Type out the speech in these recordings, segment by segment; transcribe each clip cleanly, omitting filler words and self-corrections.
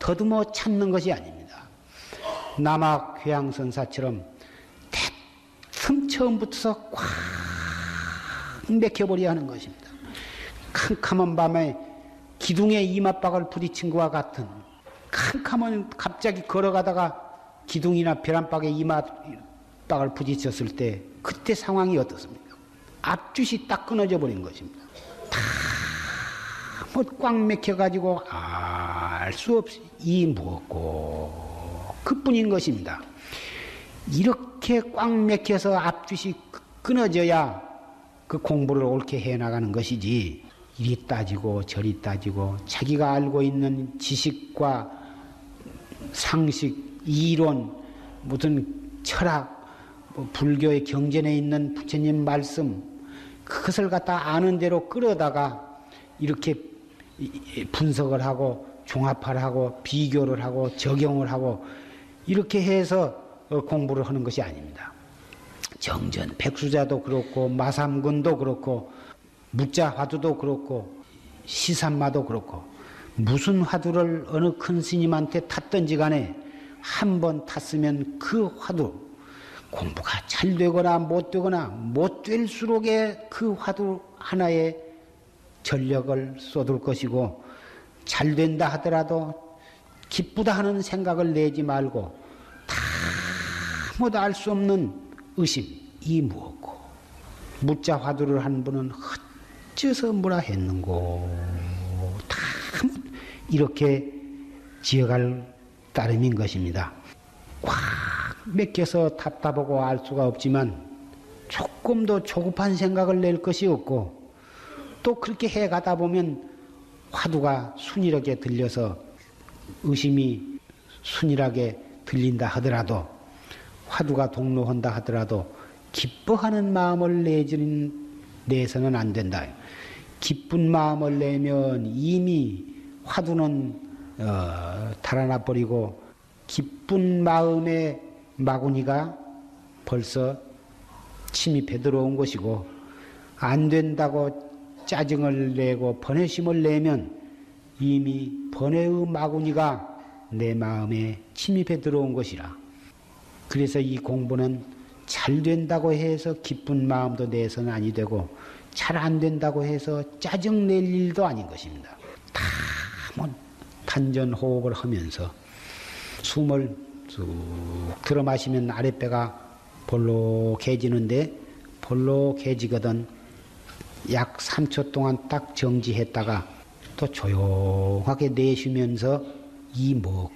더듬어 찾는 것이 아닙니다. 남학 회양선사처럼 대뜸 처음부터 꽉 맥혀버려야 하는 것입니다. 캄캄한 밤에 기둥에 이맛박을 부딪힌 것과 같은, 캄캄한 갑자기 걸어가다가 기둥이나 벼란박에 이맛박을 부딪혔을 때 그때 상황이 어떻습니까? 앞줄이 딱 끊어져 버린 것입니다. 다 뭐 꽉 맥혀가지고 알 수 없이 이 무엇고 그뿐인 것입니다. 이렇게 꽉 맥혀서 앞줄이 끊어져야 그 공부를 옳게 해나가는 것이지, 이리 따지고 저리 따지고 자기가 알고 있는 지식과 상식, 이론, 무슨 철학, 불교의 경전에 있는 부처님 말씀, 그것을 갖다 아는 대로 끌어다가 이렇게 분석을 하고 종합을 하고 비교를 하고 적용을 하고 이렇게 해서 공부를 하는 것이 아닙니다. 정전, 백수자도 그렇고 마삼근도 그렇고 묻자 화두도 그렇고 시산마도 그렇고 무슨 화두를 어느 큰 스님한테 탔든지 간에 한 번 탔으면 그 화두, 공부가 잘 되거나 못 되거나 못 될수록에 그 화두 하나에 전력을 쏟을 것이고, 잘 된다 하더라도 기쁘다 하는 생각을 내지 말고 다 모두 알 수 없는 의심, 이 무엇고 묻자 화두를 한 분은 어째서 뭐라 했는고, 다 이렇게 지어갈 따름인 것입니다. 꽉 맥혀서 답답하고 알 수가 없지만 조금도 조급한 생각을 낼 것이 없고, 또 그렇게 해가다 보면 화두가 순이하게 들려서 의심이 순이하게 들린다 하더라도, 화두가 동로한다 하더라도 기뻐하는 마음을 내서는 안 된다. 기쁜 마음을 내면 이미 화두는 달아나 버리고 기쁜 마음의 마구니가 벌써 침입해 들어온 것이고, 안 된다고 짜증을 내고 번외심을 내면 이미 번외의 마구니가 내 마음에 침입해 들어온 것이라. 그래서 이 공부는 잘 된다고 해서 기쁜 마음도 내서는 아니 되고, 잘 안 된다고 해서 짜증 낼 일도 아닌 것입니다. 다 뭐 단전호흡을 하면서 숨을 쭉 들어 마시면 아랫배가 볼록해지는데, 볼록해지거든 약 3초 동안 딱 정지했다가 또 조용하게 내쉬면서 이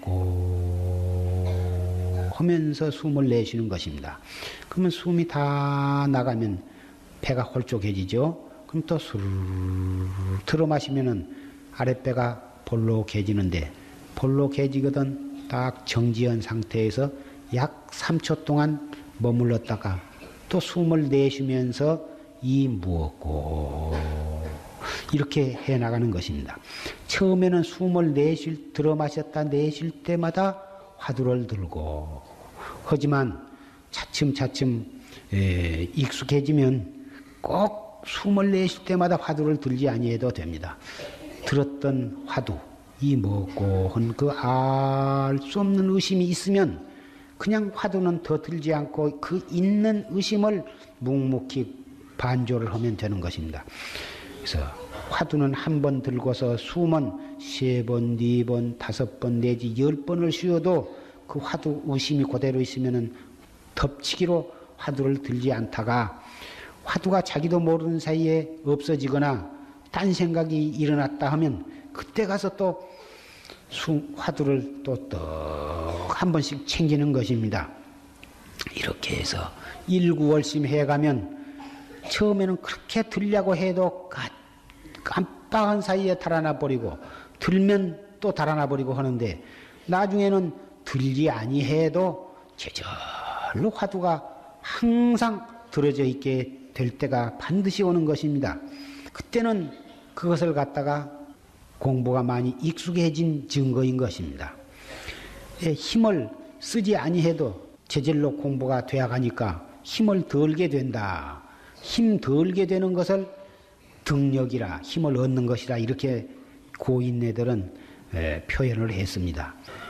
먹고 하면서 숨을 내쉬는 것입니다. 그러면 숨이 다 나가면 배가 홀쭉해지죠. 그럼 또 술 들어 마시면은 아랫배가 볼록해지는데, 볼록해지거든 딱 정지한 상태에서 약 3초 동안 머물렀다가 또 숨을 내쉬면서 이 무엇고 이렇게 해나가는 것입니다. 처음에는 숨을 들어 마셨다 내쉴 때마다 화두를 들고, 하지만 차츰차츰 익숙해지면 꼭 숨을 내쉴 때마다 화두를 들지 아니해도 됩니다. 들었던 화두, 이 뭐고 한 그 알 수 없는 의심이 있으면 그냥 화두는 더 들지 않고 그 있는 의심을 묵묵히 반조를 하면 되는 것입니다. 그래서 화두는 한 번 들고서 숨은 3번, 4번, 5번 내지 10번을 쉬어도 그 화두 의심이 그대로 있으면은 덮치기로 화두를 들지 않다가 화두가 자기도 모르는 사이에 없어지거나 딴 생각이 일어났다 하면 그때 가서 또 화두를 또 한 번씩 챙기는 것입니다. 이렇게 해서 일구월심 해가면 처음에는 그렇게 들려고 해도 깜빡한 사이에 달아나 버리고, 들면 또 달아나 버리고 하는데, 나중에는 들지 아니해도 제절로 화두가 항상 들어져 있게 될 때가 반드시 오는 것입니다. 그때는 그것을 갖다가 공부가 많이 익숙해진 증거인 것입니다. 힘을 쓰지 아니해도 제절로 공부가 되어가니까 힘을 덜게 된다. 힘 덜게 되는 것을 등력이라, 힘을 얻는 것이라, 이렇게 고인네들은 표현을 했습니다.